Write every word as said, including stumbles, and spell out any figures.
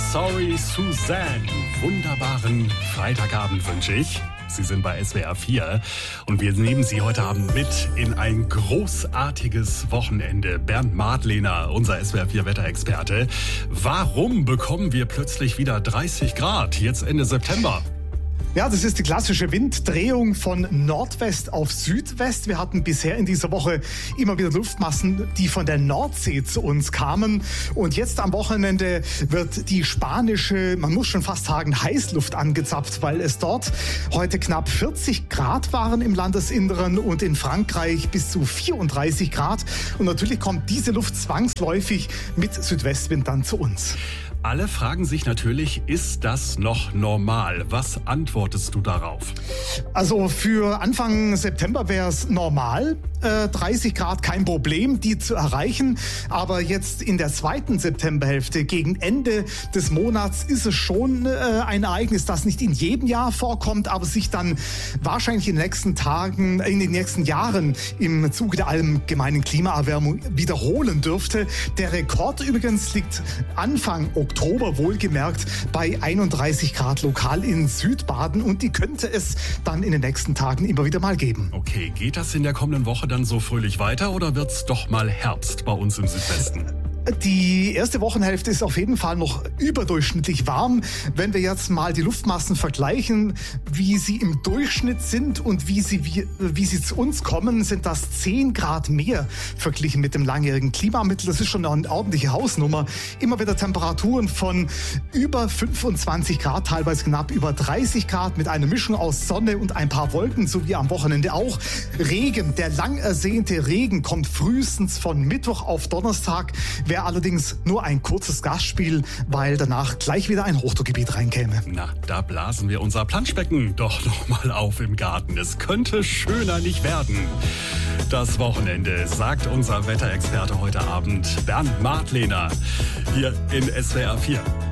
Sorry Suzanne. Wunderbaren Freitagabend wünsche ich. Sie sind bei S W R vier und wir nehmen Sie heute Abend mit in ein großartiges Wochenende. Bernd Madlener, unser S W R vier Wetterexperte. Warum bekommen wir plötzlich wieder dreißig Grad, jetzt Ende September? Ja, das ist die klassische Winddrehung von Nordwest auf Südwest. Wir hatten bisher in dieser Woche immer wieder Luftmassen, die von der Nordsee zu uns kamen. Und jetzt am Wochenende wird die spanische, man muss schon fast sagen, Heißluft angezapft, weil es dort heute knapp vierzig Grad waren im Landesinneren und in Frankreich bis zu vierunddreißig Grad. Und natürlich kommt diese Luft zwangsläufig mit Südwestwind dann zu uns. Alle fragen sich natürlich, ist das noch normal? Was antwortest du darauf? Also für Anfang September wäre es normal, äh, dreißig Grad kein Problem, die zu erreichen. Aber jetzt in der zweiten Septemberhälfte, gegen Ende des Monats, ist es schon äh, ein Ereignis, das nicht in jedem Jahr vorkommt, aber sich dann wahrscheinlich in den nächsten Tagen, in den nächsten Jahren im Zuge der allgemeinen Klimaerwärmung wiederholen dürfte. Der Rekord übrigens liegt Anfang Oktober. Oktober wohlgemerkt bei einunddreißig Grad lokal in Südbaden und die könnte es dann in den nächsten Tagen immer wieder mal geben. Okay, geht das in der kommenden Woche dann so fröhlich weiter oder wird's doch mal Herbst bei uns im Südwesten? Die erste Wochenhälfte ist auf jeden Fall noch überdurchschnittlich warm. Wenn wir jetzt mal die Luftmassen vergleichen, wie sie im Durchschnitt sind und wie sie, wie, wie sie zu uns kommen, sind das zehn Grad mehr verglichen mit dem langjährigen Klimamittel. Das ist schon eine ordentliche Hausnummer. Immer wieder Temperaturen von über fünfundzwanzig Grad, teilweise knapp über dreißig Grad mit einer Mischung aus Sonne und ein paar Wolken, sowie am Wochenende auch Regen. Der lang ersehnte Regen kommt frühestens von Mittwoch auf Donnerstag. Wäre allerdings nur ein kurzes Gastspiel, weil danach gleich wieder ein Hochdruckgebiet reinkäme. Na, da blasen wir unser Planschbecken doch noch mal auf im Garten. Es könnte schöner nicht werden. Das Wochenende, sagt unser Wetterexperte heute Abend, Bernd Madlener, hier in S W R vier.